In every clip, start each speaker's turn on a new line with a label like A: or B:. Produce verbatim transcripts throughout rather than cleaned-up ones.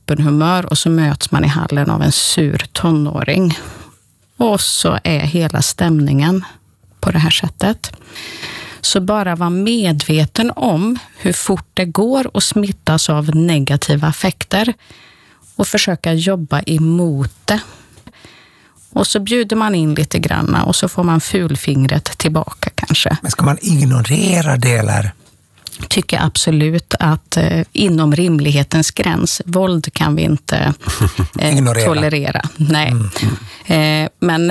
A: toppenhumör och så möts man i hallen av en sur tonåring. Och så är hela stämningen på det här sättet. Så bara vara medveten om hur fort det går att smittas av negativa affekter och försöka jobba emot det. Och så bjuder man in lite granna och så får man fulfingret tillbaka kanske.
B: Men ska man ignorera det eller?
A: Tycker absolut att eh, inom rimlighetens gräns, våld kan vi inte eh, tolerera. Nej. Mm. Eh, men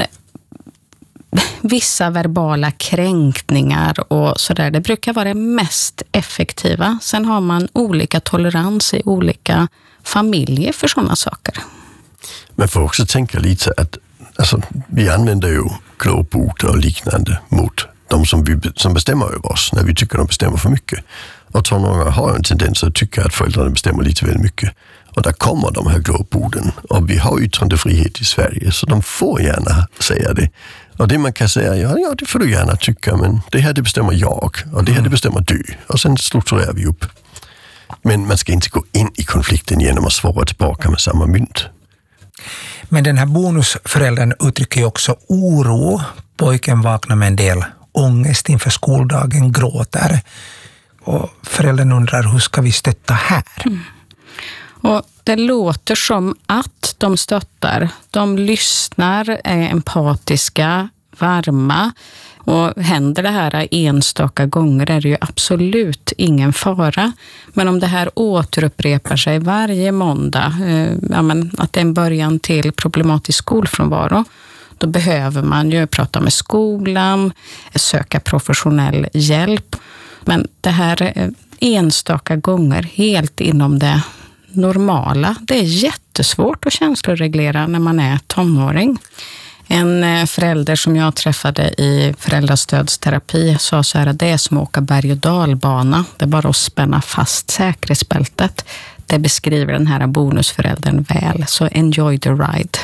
A: vissa verbala kränkningar och sådär, det brukar vara det mest effektiva. Sen har man olika tolerans i olika familjer för sådana saker.
C: Man får också tänka lite att alltså, vi använder ju glåpord och liknande mot de som, vi, som bestämmer över oss när vi tycker de bestämmer för mycket. Och tonåringar har en tendens att tycka att föräldrarna bestämmer lite väl mycket. Och där kommer de här glåporden. Och vi har yttrandefrihet i Sverige så de får gärna säga det. Och det man kan säga, ja, ja det får du gärna tycka, men det här det bestämmer jag och det här det bestämmer du. Och sen strukturerar vi upp. Men man ska inte gå in i konflikten genom att svara tillbaka med samma mynt.
B: Men den här bonusföräldern uttrycker ju också oro. Pojken vaknar med en del ångest inför skoldagen, gråter. Och föräldern undrar, hur ska vi stötta här?
A: Mm. Och det låter som att de stöttar. De lyssnar, är empatiska, varma. Och händer det här enstaka gånger är det ju absolut ingen fara. Men om det här återupprepar sig varje måndag, eh, ja, men att det är en början till problematisk skolfrånvaro, då behöver man ju prata med skolan, söka professionell hjälp. Men det här enstaka gånger helt inom det normala, det är jättesvårt att känsloreglera när man är tonåring. En förälder som jag träffade i föräldrastödsterapi sa så här att det är som att åka berg- och dalbana. Det är bara att spänna fast säkerhetsbältet. Det beskriver den här bonusföräldern väl. Så enjoy the ride.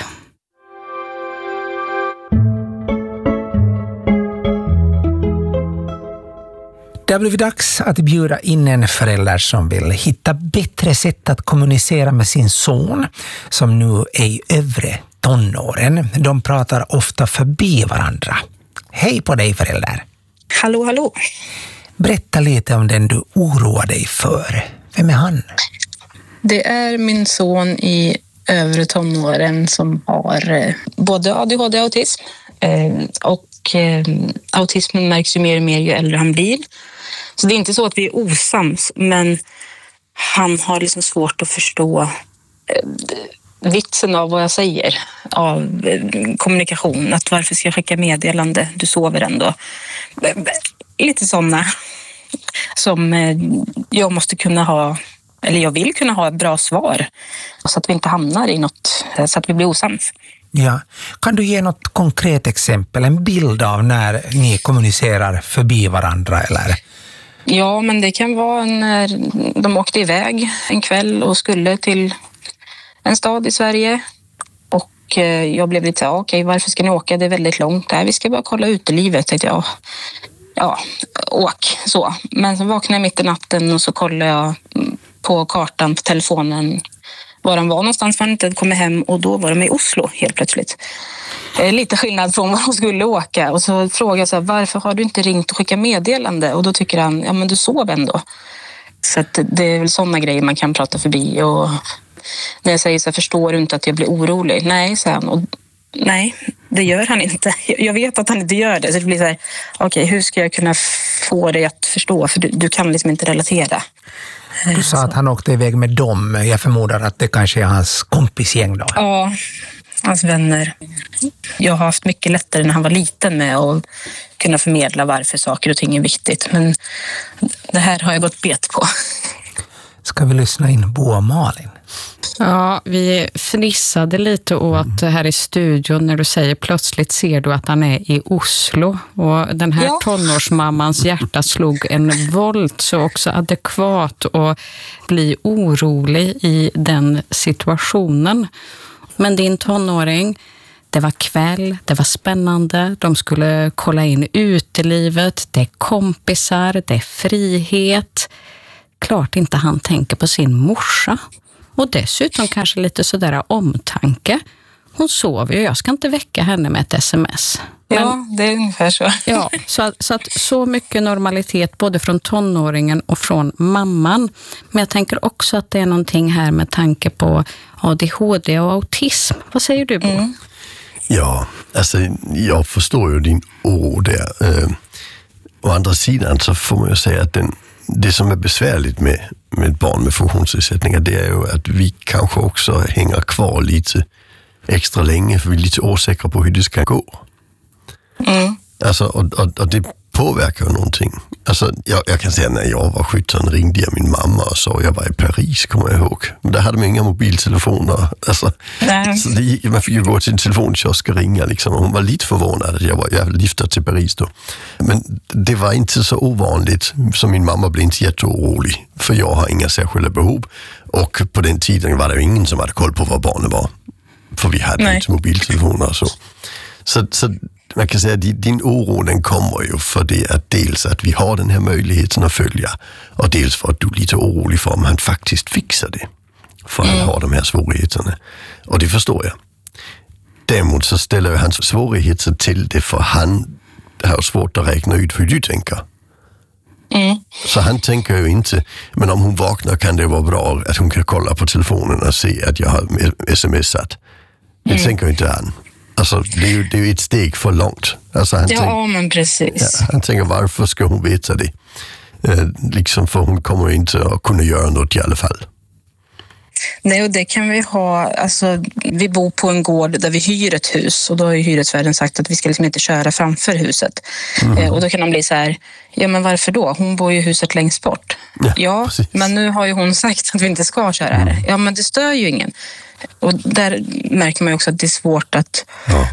B: Det har blivit dags att bjuda in en förälder som vill hitta bättre sätt att kommunicera med sin son som nu är i övre tonåren. De pratar ofta förbi varandra. Hej på dig förälder.
D: Hallå, hallå.
B: Berätta lite om den du oroar dig för. Vem är han?
D: Det är min son i övre tonåren som har både A D H D och autism. Och autismen märks ju mer och mer ju äldre han blir. Så det är inte så att vi är osams, men han har liksom svårt att förstå vitsen av vad jag säger, av kommunikation. Att varför ska jag skicka meddelande? Du sover ändå. Lite sådana som jag måste kunna ha, eller jag vill kunna ha ett bra svar så att vi inte hamnar i något, så att vi blir osams.
B: Ja. Kan du ge något konkret exempel, en bild av när ni kommunicerar förbi varandra eller?
D: Ja, men det kan vara när de åkte iväg en kväll och skulle till en stad i Sverige. Och jag blev lite, ja, okej, varför ska ni åka? Det är väldigt långt. Nej, vi ska bara kolla utelivet, tänkte jag. Ja, åk, så. Men så vaknade jag mitt i natten och så kollade jag på kartan på telefonen var de var någonstans för han inte kommer hem, och då var de i Oslo helt plötsligt. Lite skillnad från var de skulle åka. Och så frågade jag så här, varför har du inte ringt och skickat meddelande? Och då tycker han, ja men du sov ändå. Så att det är väl sådana grejer man kan prata förbi. Och när jag säger så här, förstår du inte att jag blir orolig? Nej, säger han. Och nej, det gör han inte. Jag vet att han inte gör det. Så det blir så här, okej, okay, hur ska jag kunna få dig att förstå? För du, du kan liksom inte relatera.
B: Du sa att han åkte iväg med dem. Jag förmodar att det kanske är hans kompisgäng då.
D: Ja, hans vänner. Jag har haft mycket lättare när han var liten med att kunna förmedla varför saker och ting är viktigt. Men det här har jag gått bet på.
B: Ska vi lyssna in Bo och Malin?
A: Ja, vi fnissade lite åt mm. här i studion när du säger plötsligt ser du att han är i Oslo. Och den här ja. tonårsmammans hjärta slog en volt så också adekvat och bli orolig i den situationen. Men din tonåring, det var kväll, det var spännande, de skulle kolla in utelivet, det är kompisar, det är frihet. Klart inte han tänker på sin morsa. Och dessutom kanske lite sådär omtanke. Hon sover ju, jag ska inte väcka henne med ett sms. Men,
D: ja, det är ungefär så.
A: Ja, så att, så att så mycket normalitet både från tonåringen och från mamman. Men jag tänker också att det är någonting här med tanke på A D H D och autism. Vad säger du, Bo? Mm.
C: Ja, alltså jag förstår ju din oro där. Eh, å andra sidan så får man ju säga att den, det som är besvärligt med, med ett barn med funktionsnedsättningar, det är ju att vi kanske också hänger kvar lite extra länge för vi är lite osäkra på hur det ska gå. Mm. Alltså, och, och, och det påverkar ju någonting. Alltså, jag, jag kan säga när jag var sjutton ringde jag min mamma och sa jag var i Paris, kommer jag ihåg. Men där hade man inga mobiltelefoner. Alltså, så det gick, man fick ju gå till en telefonkiosk och ringa. Liksom. Och hon var lite förvånad att jag var jag lyftade till Paris då. Men det var inte så ovanligt som min mamma blev inte jätteorolig. För jag har inga särskilda behov. Och på den tiden var det ingen som hade koll på vad barnen var. För vi hade Nej. inte mobiltelefoner och så. Så, så man kan säga att din oro den kommer ju för det att dels att vi har den här möjligheten att följa och dels för att du är lite orolig för om han faktiskt fixar det. För mm. han har de här svårigheterna. Och det förstår jag. Däremot så ställer ju hans svårigheter till det för han har svårt att räkna ut hur du tänker. Mm. Så han tänker ju inte, men om hon vaknar kan det vara bra att hon kan kolla på telefonen och se att jag har smsat. Det mm. tänker inte han. Alltså, det är ju, det är ju ett steg för långt. Alltså, han
D: ja,
C: tänk,
D: men precis.
C: Ja, han tänker, varför ska hon veta det? Eh, liksom för hon kommer inte att kunna göra något i alla fall.
D: Nej, och det kan vi ha, alltså vi bor på en gård där vi hyr ett hus och då har ju hyresvärden sagt att vi ska liksom inte köra framför huset. Mm. Eh, och då kan de bli så här, ja men varför då? Hon bor ju i huset längst bort. Ja, ja men nu har ju hon sagt att vi inte ska köra här. Mm. Ja, men det stör ju ingen. Och där märker man ju också att det är svårt att ja.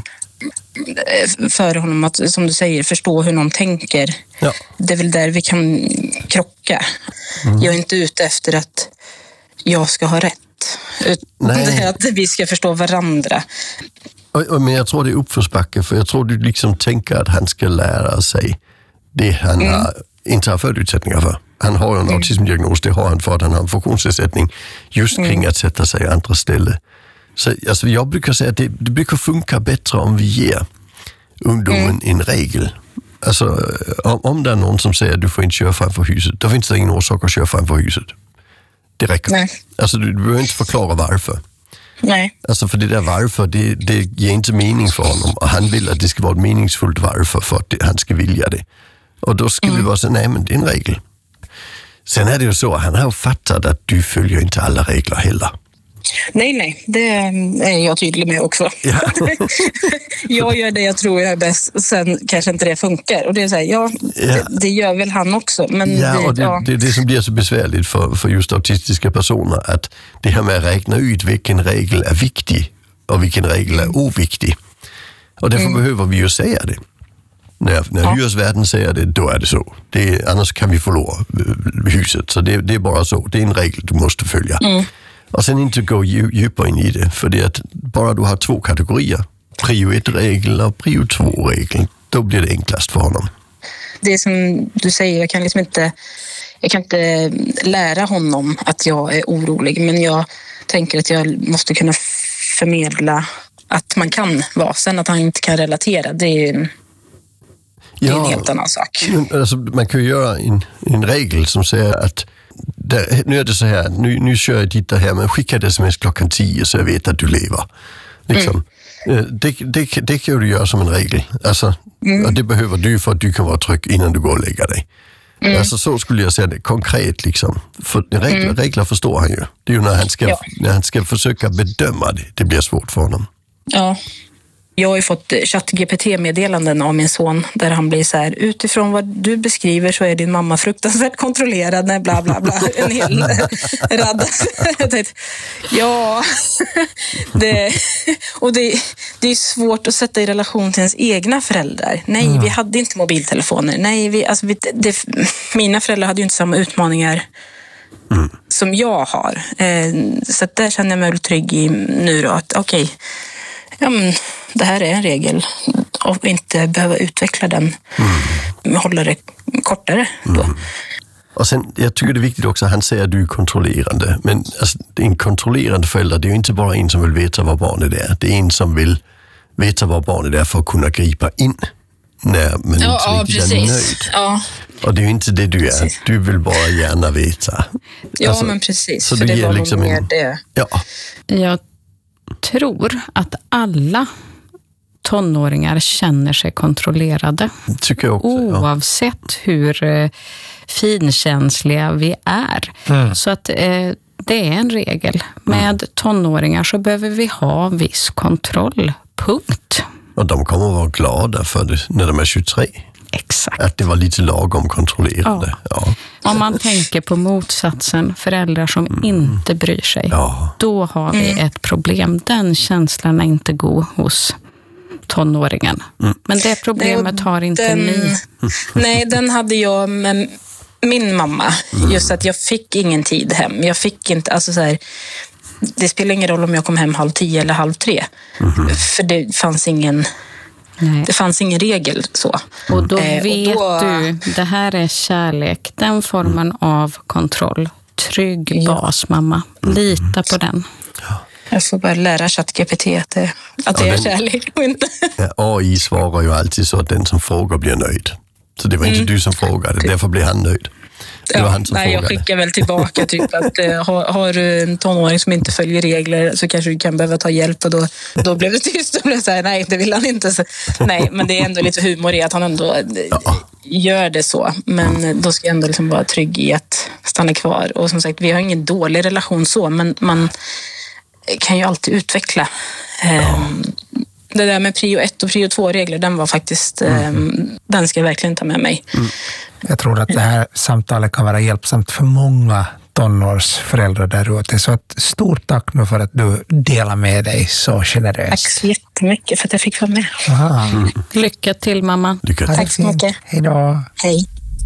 D: för honom att, som du säger, förstå hur någon tänker. Ja. Det är väl där vi kan krocka. Mm. Jag är inte ute efter att jag ska ha rätt. Utan det är att vi ska förstå varandra.
C: Och, och, men jag tror det är uppförsbacke, för jag tror du liksom tänker att han ska lära sig det han mm. har, inte har förutsättningar för. Han har ju en mm. autismdiagnos, det har han för att han har en funktionsnedsättning just kring mm. att sätta sig i andra ställen. Så alltså, jag brukar säga att det, det brukar funka bättre om vi ger ungdomen mm. en regel. Alltså om, om det är någon som säger att du får inte köra framför huset, då finns det ingen orsak att köra framför huset. Det räcker. Nej. Alltså du, du behöver inte förklara varför.
D: Nej.
C: Alltså för det där varför, det, det ger inte mening för honom. Och han vill att det ska vara ett meningsfullt varför för att det, han ska vilja det. Och då ska mm. vi bara säga, nej men det är en regel. Sen är det ju så, han har fattat att du följer inte alla regler heller.
D: Nej, nej, det är jag tydlig med också. Ja. Jag gör det jag tror jag är bäst, sen kanske inte det funkar. Och det är så här, ja, ja. Det, det gör väl han också. Men
C: ja,
D: det,
C: och det,
D: ja.
C: det är det som blir så besvärligt för, för just autistiska personer, att det här med att räkna ut vilken regel är viktig och vilken regel är oviktig. Och därför mm. behöver vi ju säga det. När, när ja. hyresvärden säger det, då är det så. Det är, annars kan vi förlora huset. Så det, det är bara så. Det är en regel du måste följa. Mm. Och sen inte gå djupare in i det, för det att bara du har två kategorier, prio ett-regel och prio två-regel, då blir det enklast för honom.
D: Det är som du säger, jag kan liksom inte, jag kan inte lära honom att jag är orolig, men jag tänker att jag måste kunna förmedla att man kan vara, sen att han inte kan relatera, det är en, det är en ja, helt annan sak.
C: Men, alltså, man kan ju göra en, en regel som säger att där, nu är det så här, nu, nu kör jag dit här, men skicka det sms klockan tio så jag vet att du lever. Liksom. Mm. Det, det, det kan du göra som en regel. Alltså, mm. och det behöver du för att du kan vara trygg innan du går och lägger dig. Mm. Alltså, så skulle jag säga det konkret. Liksom. För regler, mm. regler förstår han ju. Det är ju när han, ska, ja. när han ska försöka bedöma det. Det blir svårt för honom.
D: Ja. Jag har ju fått Chat-G P T-meddelanden av min son där han blir så här, utifrån vad du beskriver så är din mamma fruktansvärt kontrollerad, nej bla bla bla, en hel rad. Jag tänkte, ja, det, och det, det är svårt att sätta i relation till ens egna föräldrar. Nej, mm. vi hade inte mobiltelefoner. Nej, vi, alltså, vi, det, mina föräldrar hade ju inte samma utmaningar mm. som jag har. Så där känner jag mig väl trygg i nu då, att okej, okay, ja, men det här är en regel och inte behöva utveckla den. Mm. Hålla det kortare då. Mm.
C: Och sen, jag tycker det är viktigt också att han säger att du är kontrollerande. Men alltså, en kontrollerande förälder, det är ju inte bara en som vill veta vad barnet är. Det är en som vill veta vad barnet är för att kunna gripa in när man
D: ja,
C: inte
D: ja,
C: är nöjd.
D: Ja.
C: Och det är ju inte det du är. Precis. Du vill bara gärna veta.
D: Ja,
C: alltså,
D: men precis.
C: Så
D: för
C: du
D: det
C: ger
D: var
C: liksom
D: mer
C: en,
D: det.
C: Ja.
A: Jag tror att alla tonåringar känner sig kontrollerade.
C: Tycker jag också,
A: oavsett ja. hur eh, finkänsliga vi är. Mm. Så att eh, det är en regel. Med mm. tonåringar så behöver vi ha viss kontroll. Punkt.
C: Och de kommer att vara glada för det när de är tjugotre.
A: Exakt.
C: Att det var lite lagom kontrollerande. Ja.
A: Ja. Om man tänker på motsatsen, föräldrar som mm. inte bryr sig, ja. då har vi mm. ett problem. Den känslan är inte god hos tonåringen. Mm. Men det problemet nej, har inte
D: den,
A: ni.
D: Nej, den hade jag med min mamma. Mm. Just att jag fick ingen tid hem. Jag fick inte, alltså så här, det spelar ingen roll om jag kom hem halv tio eller halv tre. Mm. För det fanns ingen Nej. Det fanns ingen regel så.
A: Och då eh, vet och då, du, det här är kärlek. Den formen mm. av kontroll. Trygg ja. bas, mamma. Lita på den.
C: Ja.
D: Jag får bara lära ChatGPT att det, att det ja, är den, kärlek och inte.
C: Ja, A I svarar ju alltid så att den som frågar blir nöjd. Så det var inte mm. du som frågade, därför blev han nöjd. Det var han som
D: nej, jag skickar väl tillbaka typ att eh, har, har du en tonåring som inte följer regler så kanske du kan behöva ta hjälp och då, då blev det tyst och blev så här, nej det vill han inte. Så, nej, men det är ändå lite humor i att han ändå ja. gör det så. Men då ska jag ändå liksom vara trygg i att stanna kvar. Och som sagt, vi har ingen dålig relation så, men man kan ju alltid utveckla. Ja. Um, det där med prio ett och prio två-regler, den var faktiskt, mm. um, den ska jag verkligen ta med mig.
B: Mm. Jag tror att det här samtalet kan vara hjälpsamt för många tonårsföräldrar där ute. Så ett stort tack nu för att du delar med dig så generöst.
D: Tack så jättemycket för att jag fick vara med.
A: Mm. Lycka till, mamma.
C: Lycka till.
D: Tack så mycket.
B: Hej då.
D: Hej.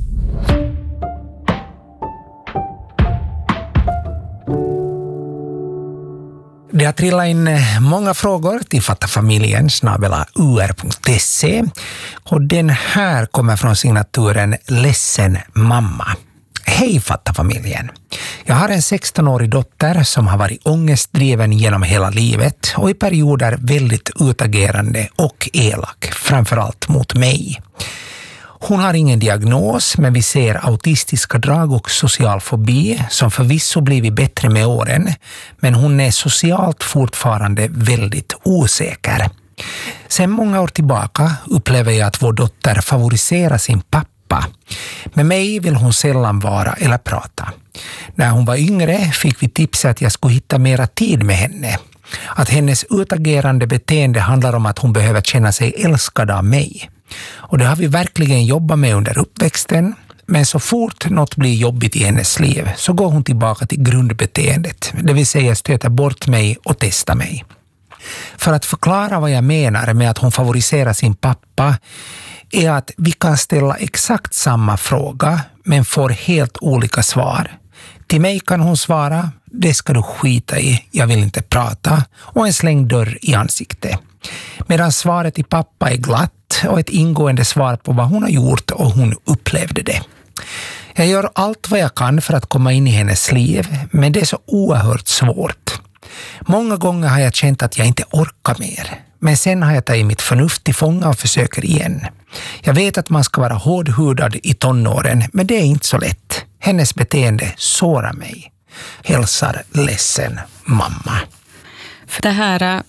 B: Det har trillat in många frågor till fatafamiljen snabel-a u r punkt se och den här kommer från signaturen Ledsen mamma. Hej fatafamiljen! Jag har en sextonårig dotter som har varit ångestdriven genom hela livet och i perioder väldigt utagerande och elak, framförallt mot mig. Hon har ingen diagnos, men vi ser autistiska drag och social fobi som förvisso blivit bättre med åren, men hon är socialt fortfarande väldigt osäker. Sen många år tillbaka upplever jag att vår dotter favoriserar sin pappa. Med mig vill hon sällan vara eller prata. När hon var yngre fick vi tips att jag skulle hitta mera tid med henne. Att hennes utagerande beteende handlar om att hon behöver känna sig älskad av mig. Och det har vi verkligen jobbat med under uppväxten, men så fort något blir jobbigt i hennes liv så går hon tillbaka till grundbeteendet, det vill säga stöta bort mig och testa mig. För att förklara vad jag menar med att hon favoriserar sin pappa är att vi kan ställa exakt samma fråga men får helt olika svar. Till mig kan hon svara, det ska du skita i, jag vill inte prata, och en släng dörr i ansiktet. Medan svaret till pappa är glatt och ett ingående svar på vad hon har gjort och hon upplevde det. Jag gör allt vad jag kan för att komma in i hennes liv, men det är så oerhört svårt. Många gånger har jag känt att jag inte orkar mer, men sen har jag tagit mitt förnuft till fånga och försöker igen. Jag vet att man ska vara hårdhudad i tonåren, men det är inte så lätt. Hennes beteende sårar mig. Hälsar ledsen mamma.
A: För det här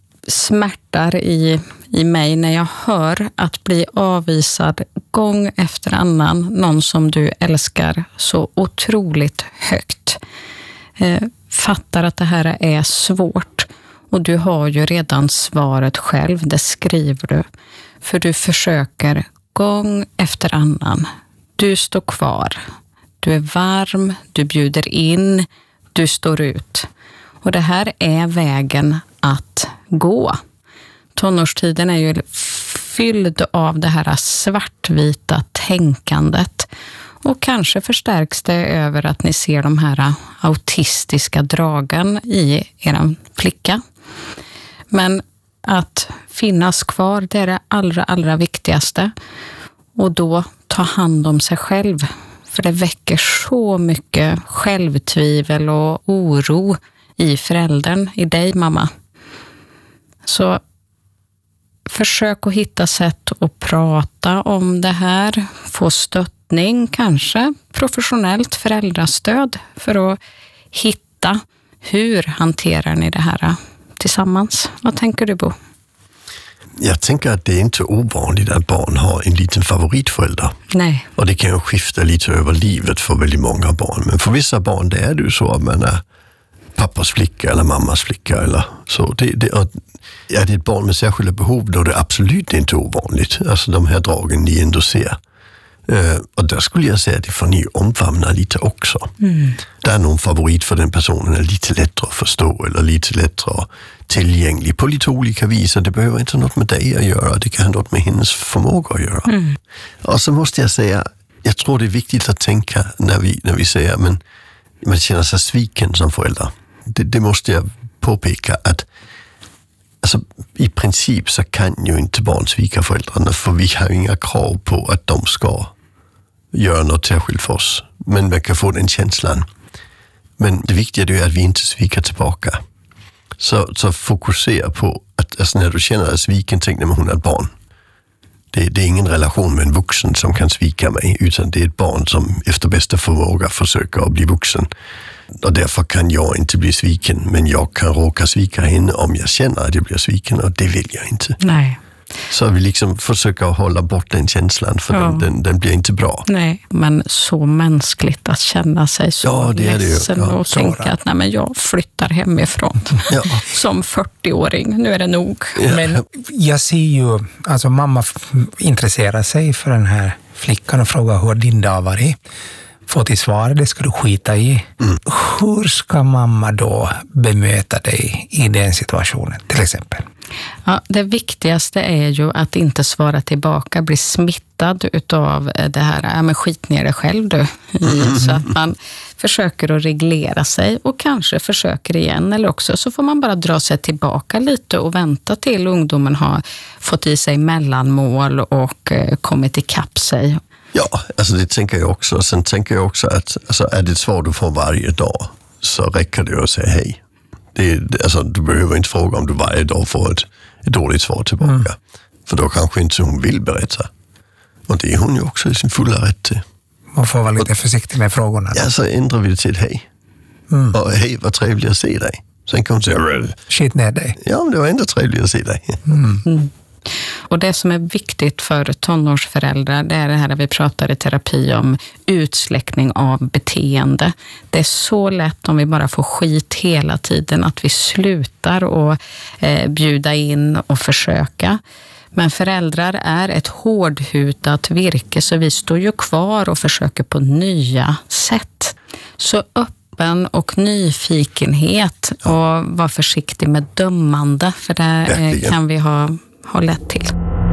A: smärtar i, i mig när jag hör att bli avvisad gång efter annan, någon som du älskar så otroligt högt. Eh, fattar att det här är svårt och du har ju redan svaret själv, det skriver du. För du försöker gång efter annan. Du står kvar. Du är varm, du bjuder in, du står ut. Och det här är vägen att gå. Tonårstiden är ju fylld av det här svartvita tänkandet. Och kanske förstärks det över att ni ser de här autistiska dragen i er flicka. Men att finnas kvar, det är det allra, allra viktigaste. Och då ta hand om sig själv. För det väcker så mycket självtvivel och oro i föräldern, i dig mamma. Så försök att hitta sätt att prata om det här, få stöttning, kanske professionellt föräldrastöd för att hitta hur hanterar ni det här tillsammans. Vad tänker du, Bo?
C: Jag tänker att det är inte ovanligt att barn har en liten favoritförälder.
A: Nej.
C: Och det kan ju skifta lite över livet för väldigt många barn. Men för vissa barn det är det ju så att man är pappas flicka eller mammas flicka eller så. Det, det, är det ett barn med särskilda behov då är det absolut inte ovanligt. Alltså de här dragen ni ändå ser. Uh, och där skulle jag säga att det får ni omfamna lite också. Mm. Där är någon favorit för den personen är lite lättare att förstå eller lite lättare tillgänglig på lite olika vis. Det behöver inte något med dig att göra, det kan ha något med hennes förmåga att göra. Mm. Och så måste jag säga, jag tror det är viktigt att tänka när vi, när vi säger men man känner sig sviken som förälder. Det, det måste jag påpeka att alltså, i princip så kan ju inte barn svika föräldrarna för vi har inga krav på att de ska göra något särskilt för oss. Men man kan få den känslan. Men det viktiga är att vi inte svikar tillbaka. Så, så fokusera på att alltså när du känner dig sviken, tänk när hon är ett barn. Det, det är ingen relation med en vuxen som kan svika mig utan det är ett barn som efter bästa förmåga försöker att bli vuxen. Och därför kan jag inte bli sviken, men jag kan råka svika henne om jag känner att jag blir sviken och det vill jag inte.
A: Nej.
C: Så vi liksom försöker hålla bort den känslan för ja. den, den, den blir inte bra.
A: Nej, men så mänskligt att känna sig så
C: ja, det är det
A: ledsen
C: ja,
A: och tänka att nej, men jag flyttar hemifrån ja. som fyrtio-åring. Nu är det nog.
B: Ja. Men jag ser ju, alltså mamma intresserar sig för den här flickan och frågar hur din dag varit. Få till svar, det ska du skita i. Mm. Hur ska mamma då bemöta dig i den situationen, till exempel?
A: Ja, det viktigaste är ju att inte svara tillbaka, bli smittad utav det här, ja men skit ner dig själv du. Mm. Så att man försöker att reglera sig och kanske försöker igen, eller också så får man bara dra sig tillbaka lite och vänta till ungdomen har fått i sig mellanmål och kommit ikapp sig.
C: Ja, alltså det tänker jag också. Sen tänker jag också att alltså, är det ett svar du får varje dag så räcker det att säga hej. Det, det, alltså, du behöver inte fråga om du varje dag får ett, ett dåligt svar tillbaka. Mm. För då kanske inte hon vill berätta. Och det är hon ju också i sin fulla rätt till.
B: Man får vara lite försiktig med frågorna.
C: Ja, så ändrar vi det till hej. Mm. Och hej, vad trevligt att se dig. Sen kan hon säga
B: shit ner dig.
C: Ja, men det var ändå trevligt att se dig.
A: Mm. Mm. Och det som är viktigt för tonårsföräldrar, det är det här där vi pratar i terapi om utsläckning av beteende. Det är så lätt om vi bara får skit hela tiden att vi slutar och eh, bjuda in och försöka. Men föräldrar är ett hårdhutat virke så vi står ju kvar och försöker på nya sätt. Så öppen och nyfikenhet och var försiktig med dömande för det eh, kan vi ha har lätt till.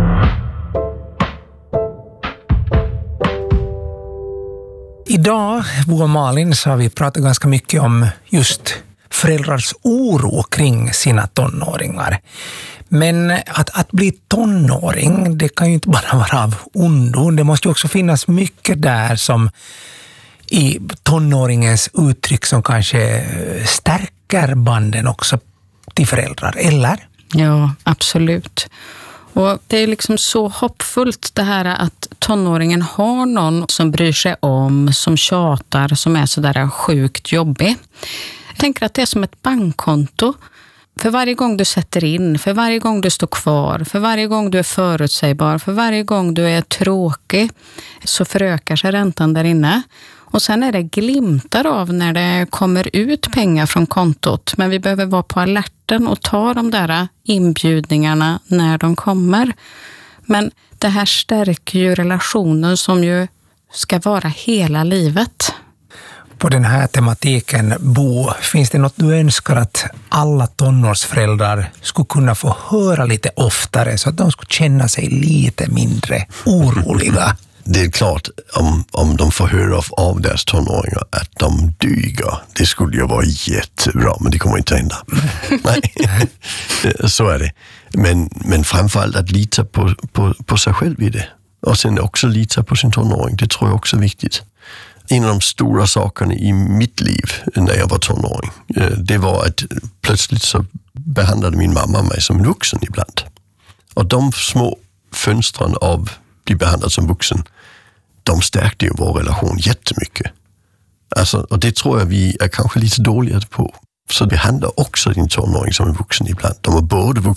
B: Idag, Bo och Malin, så har vi pratat ganska mycket om just föräldrars oro kring sina tonåringar. Men att, att bli tonåring, det kan ju inte bara vara av ondo. Det måste ju också finnas mycket där som i tonåringens uttryck som kanske stärker banden också till föräldrar, eller?
A: Ja, absolut. Och det är liksom så hoppfullt det här att tonåringen har någon som bryr sig om, som tjatar, som är så där sjukt jobbig. Jag tänker att det är som ett bankkonto. För varje gång du sätter in, för varje gång du står kvar, för varje gång du är förutsägbar, för varje gång du är tråkig så förökar sig räntan där inne. Och sen är det glimtar av när det kommer ut pengar från kontot. Men vi behöver vara på alerten och ta de där inbjudningarna när de kommer. Men det här stärker ju relationen som ju ska vara hela livet.
B: På den här tematiken, Bo, finns det något du önskar att alla tonårsföräldrar skulle kunna få höra lite oftare så att de skulle känna sig lite mindre oroliga?
C: Det är klart, om, om de får höra av deras tonåringar att de dyger, det skulle ju vara jättebra, men det kommer inte att hända. Nej, så är det. Men, men framförallt att lita på, på, på sig själv i det. Och sen också lita på sin tonåring, det tror jag också är viktigt. en av de stora sakerna i mitt liv när jag var tonåring, det var att plötsligt så behandlade min mamma mig som en vuxen ibland. Och de små fönstren av bli behandlad som vuxen, de stärkte ju vår relation jättemycket. Alltså, och det tror jag vi är kanske lite dåliga på. Så behandla också din tonåring som en vuxen ibland. De är både vuxna